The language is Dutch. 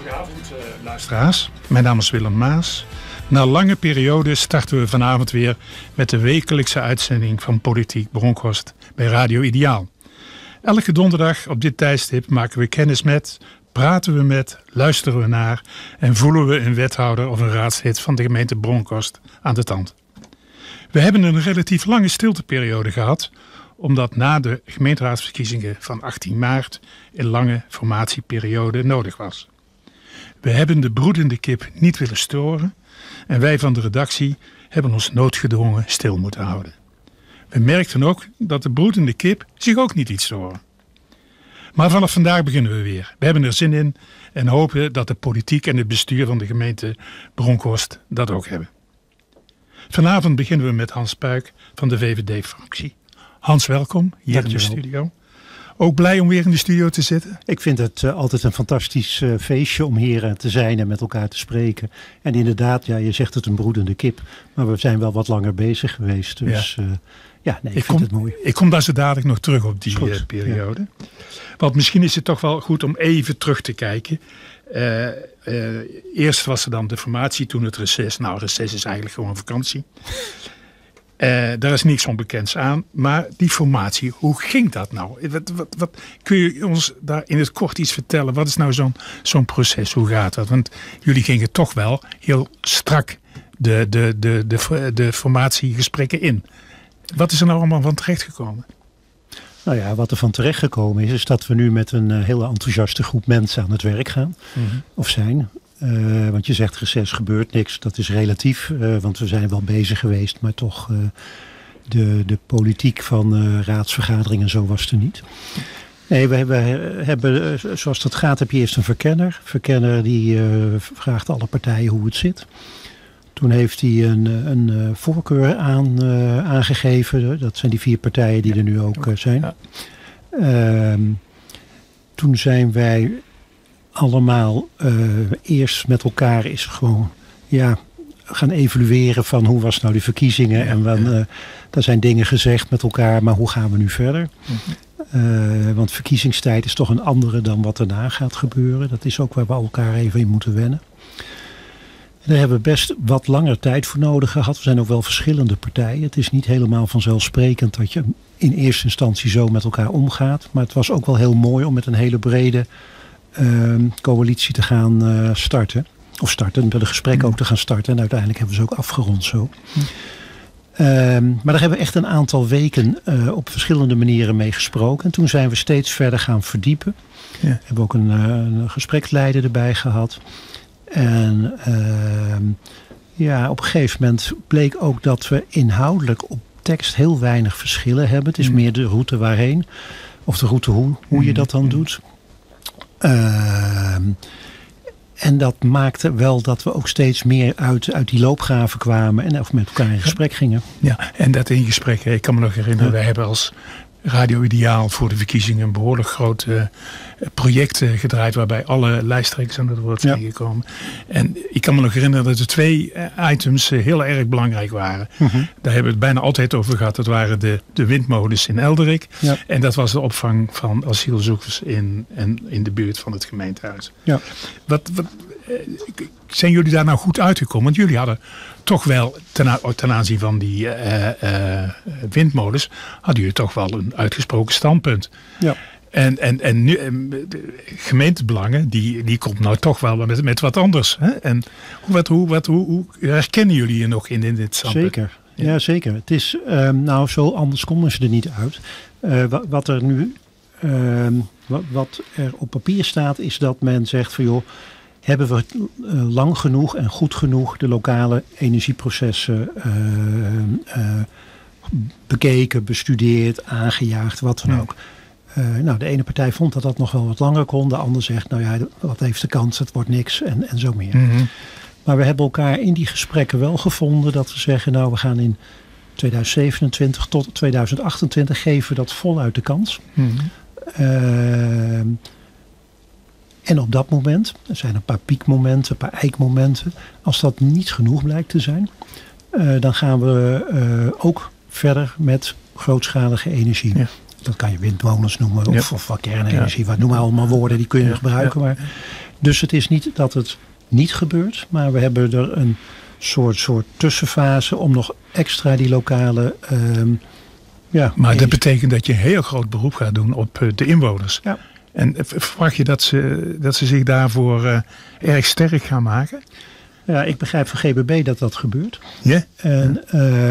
Goedenavond, luisteraars. Mijn naam is Willem Maas. Na lange periode starten we vanavond weer met de wekelijkse uitzending van Politiek Bronkhorst bij Radio Ideaal. Elke donderdag op dit tijdstip maken we kennis met, praten we met, luisteren we naar en voelen we een wethouder of een raadslid van de gemeente Bronkhorst aan de tand. We hebben een relatief lange stilteperiode gehad, omdat na de gemeenteraadsverkiezingen van 18 maart een lange formatieperiode nodig was. We hebben de broedende kip niet willen storen en wij van de redactie hebben ons noodgedwongen stil moeten houden. We merkten ook dat de broedende kip zich ook niet liet storen. Maar vanaf vandaag beginnen we weer. We hebben er zin in en hopen dat de politiek en het bestuur van de gemeente Bronkhorst dat ook hebben. Vanavond beginnen we met Hans Puik van de VVD-fractie. Hans, welkom hier in de studio. Ook blij om weer in de studio te zitten? Ik vind het altijd een fantastisch feestje om hier te zijn en met elkaar te spreken. En inderdaad, ja, je zegt het een broedende kip. Maar we zijn wel wat langer bezig geweest. Dus ik vind het mooi. Ik kom daar zo dadelijk nog terug op die periode. Ja. Want misschien is het toch wel goed om even terug te kijken. Eerst was er dan de formatie, toen het reces. Nou, reces is eigenlijk gewoon vakantie. Daar is niks onbekends aan. Maar die formatie, hoe ging dat nou? Wat kun je ons daar in het kort iets vertellen? Wat is nou zo'n proces? Hoe gaat dat? Want jullie gingen toch wel heel strak de formatiegesprekken in. Wat is er nou allemaal van terechtgekomen? Nou ja, wat er van terechtgekomen is dat we nu met een hele enthousiaste groep mensen aan het werk gaan. Mm-hmm. Of zijn. Want je zegt reces gebeurt niks. Dat is relatief. Want we zijn wel bezig geweest. Maar toch de politiek van raadsvergaderingen en zo was er niet. Nee, we hebben, zoals dat gaat, heb je eerst een verkenner. Verkenner die vraagt alle partijen hoe het zit. Toen heeft hij een voorkeur aangegeven. Dat zijn die 4 partijen die er nu ook zijn. Ja. Toen zijn wij allemaal eerst met elkaar is gewoon gaan evalueren van hoe was nou die verkiezingen. Ja, en daar zijn dingen gezegd met elkaar, maar hoe gaan we nu verder? Mm-hmm. Want verkiezingstijd is toch een andere dan wat daarna gaat gebeuren. Dat is ook waar we elkaar even in moeten wennen. Daar hebben we best wat langer tijd voor nodig gehad. We zijn ook wel verschillende partijen. Het is niet helemaal vanzelfsprekend dat je in eerste instantie zo met elkaar omgaat. Maar het was ook wel heel mooi om met een hele brede coalitie te gaan starten. Of starten, met de gesprekken ook te gaan starten. En uiteindelijk hebben we ze ook afgerond zo. Maar daar hebben we echt een aantal weken op verschillende manieren mee gesproken. En toen zijn we steeds verder gaan verdiepen. Ja. We hebben ook een gespreksleider erbij gehad. En op een gegeven moment bleek ook dat we inhoudelijk op tekst heel weinig verschillen hebben. Het is meer de route waarheen. Of de route hoe je dat dan doet. En dat maakte wel dat we ook steeds meer uit die loopgraven kwamen. En of met elkaar in gesprek gingen. Ja, en dat in gesprek, ik kan me nog herinneren. Wij hebben als Radio Ideaal voor de verkiezingen een behoorlijk groot project gedraaid. Waarbij alle lijsttrekkers aan het woord zijn gekomen. En ik kan me nog herinneren dat er 2 items heel erg belangrijk waren. Mm-hmm. Daar hebben we het bijna altijd over gehad. Dat waren de windmolens in Elderik. Ja. En dat was de opvang van asielzoekers in de buurt van het gemeentehuis. Ja. Zijn jullie daar nou goed uitgekomen? Want jullie hadden toch wel ten aanzien van die windmolens hadden jullie toch wel een uitgesproken standpunt. Ja. En nu gemeentebelangen die komt nou toch wel met wat anders. Hè? En hoe herkennen jullie je nog in dit standpunt? Zeker. Ja, zeker. Het is zo anders komen ze er niet uit. Wat er nu wat er op papier staat is dat men zegt van joh, hebben we lang genoeg en goed genoeg de lokale energieprocessen bekeken, bestudeerd, aangejaagd, wat dan ook. De ene partij vond dat dat nog wel wat langer kon. De ander zegt, wat heeft de kans, het wordt niks en zo meer. Mm-hmm. Maar we hebben elkaar in die gesprekken wel gevonden dat we zeggen, we gaan in 2027 tot 2028 geven we dat voluit de kans. Mm-hmm. En op dat moment, er zijn een paar piekmomenten, een paar eikmomenten. Als dat niet genoeg blijkt te zijn, dan gaan we ook verder met grootschalige energie. Ja. Dat kan je windmolens noemen of kernenergie. Wat noem maar allemaal woorden, die kun je gebruiken. Maar Dus het is niet dat het niet gebeurt, maar we hebben er een soort tussenfase om nog extra die lokale... Maar dat betekent dat je een heel groot beroep gaat doen op de inwoners. Ja. En verwacht je dat ze zich daarvoor erg sterk gaan maken? Ja, ik begrijp van GBB dat gebeurt. Ja? En